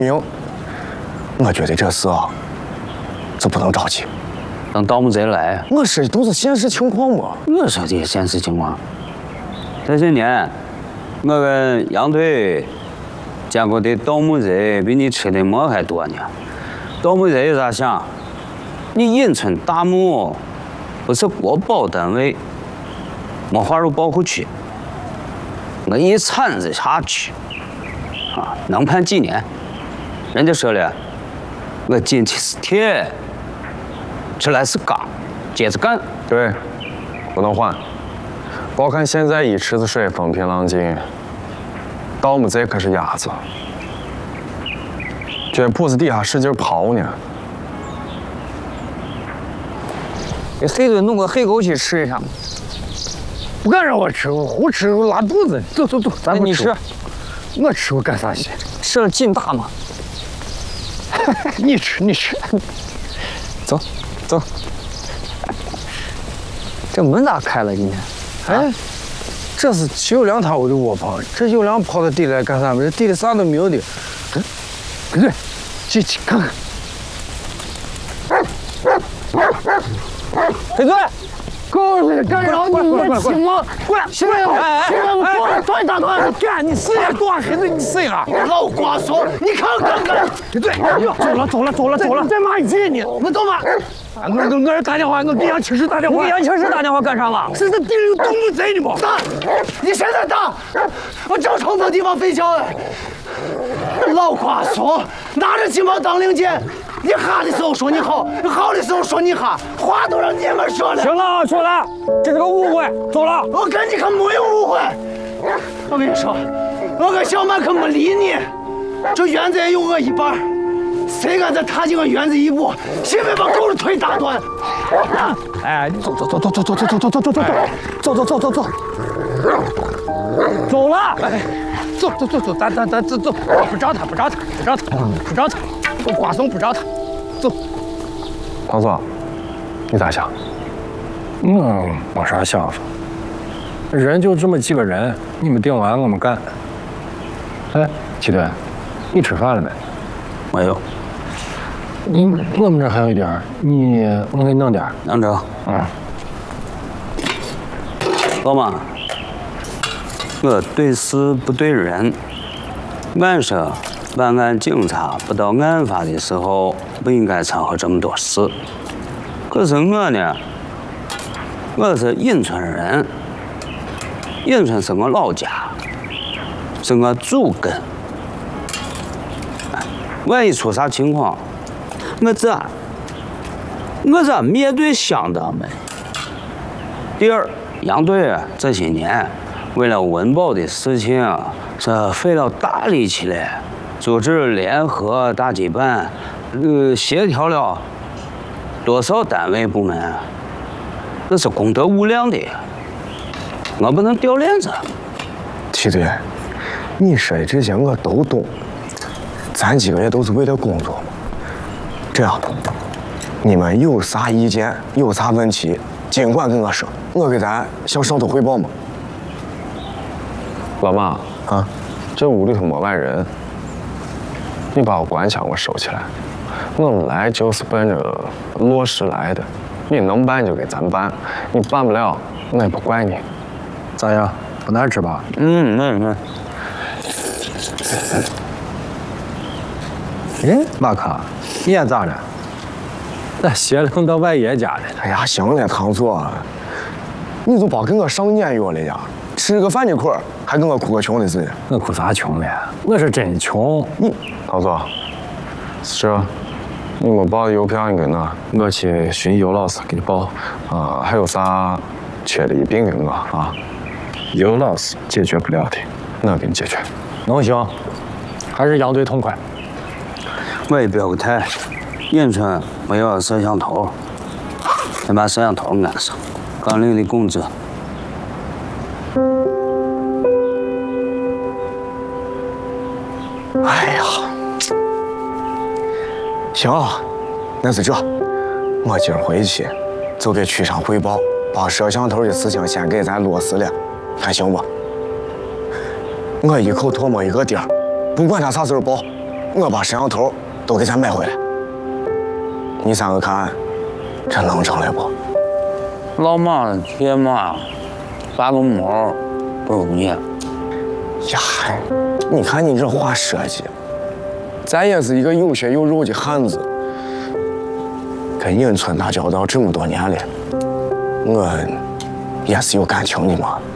明，我觉得这事啊，就不能着急。 等盗墓贼来， 我说的都是现实情况嘛。 我说的现实情况。这些年，我跟杨队见过的盗墓贼比你吃的馍还多呢。盗墓贼咋想？你隐村大墓不是国保单位，没划入保护区，我一铲子下去，啊，能判几年？人家说了，我进去是铁，出来是钢，接着干。 对，不能换。别看现在一池子水风平浪静，盗墓贼可是鸭子，这铺子底下使劲刨呢。 给黑子弄个黑枸杞吃一下。不敢让我吃，我胡吃我拉肚子。走走走，咱不吃。我吃我干啥去？吃了劲大吗？你吃你吃。走走。这门咋开了今天？哎，这是油粮摊我的窝棚，这油粮抛到地里来干啥嘛？这地里啥都没有的。不对，进去看看。黑子，狗日干扰你也行吗？过来，行了，我抓你大团，干你死呀！多黑子你死呀！老瓜怂，你看看。对，走了，再骂一句你，我走吧。我是打电话，我给杨青石打电话。你给杨青石打电话干啥嘛？是那地里有盗墓贼呢不？打！你现在打！我正愁没地方睡觉哎。老瓜怂，拿着鸡毛当令箭。你哈的时候说你好，好的时候说你哈，话都让你们说了。行了，说了，这是个误会，走了。我跟你可没有误会。我跟你说，我跟小满可没理你，这园子也有我一半，谁敢再踏进我园子一步，先别把狗的腿打断。哎，你走，走了。哎，走，咱走，不找他。瓜怂不找他，走。 唐总，你咋想？ 我没啥想法，人就这么几个人，你们定完我们干。哎，齐队，你吃饭了没？ 没有。 我们这还有一点，我给你弄点。 弄着。老马，我对事不对人，俺说。办案警察不到案发的时候不应该掺和这么多事。可是我呢，我是隐村人，隐村是我老家，是我祖根。万一出啥情况，我咋面对乡党们？第二，杨队这些年为了文保的事情是费了大力气了。组织联合大羁办，协调了多少单位部门，这是功德无量的，我不能掉链子。 齐队，你说的这些我都懂，咱几个也都是为了工作嘛。这样，你们有啥意见，有啥问题，尽管跟我说，我给咱向上头汇报嘛。老马啊，这屋里头没外人。你把我官腔我收起来，我们来就是奔着落实来的。你能办就给咱办，你办不了，我也不怪你。 咋样？不难吃吧？马克，你也咋着？咋邪灵到外爷家了？ 哎呀，行了，唐总，你就别跟我上年月了呀！吃个饭的块儿，还跟我哭个穷的似的。 我哭啥穷了？我是真穷。 唐总，是，你给我报的邮票你给我去寻尤老师给你报。还有啥缺的一并给我啊。 尤老师解决不了的， 我给你解决。 能行，还是杨队痛快。 我也表个态，隐村没有摄像头，先把摄像头安上，刚领的工资。 哎呀，行，那是这，我今儿回去就给区上汇报，把摄像头的事情先给咱落实了，看行不？我一口唾沫一个钉儿，不管他啥时候报， 我把摄像头都给咱买回来。你三个看，这能成了不？ 老马铁马，发个毛不容易。 呀，你看你这话设计，咱也是一个有血有肉的汉子，跟人村打交道这么多年了，我也是有感情的嘛。